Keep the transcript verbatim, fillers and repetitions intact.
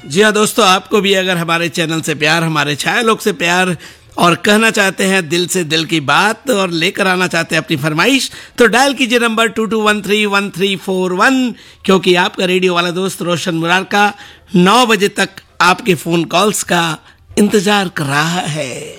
जी हाँ दोस्तों, आपको भी अगर हमारे चैनल से प्यार, हमारे छाया लोग से प्यार और कहना चाहते हैं दिल से दिल की बात और लेकर आना चाहते हैं अपनी फरमाइश, तो डायल कीजिए number two to one three one three four one, क्योंकि आपका रेडियो वाला दोस्त रोशन मुरार का नौ बजे तक आपके फ़ोन कॉल्स का इंतज़ार कर रहा है।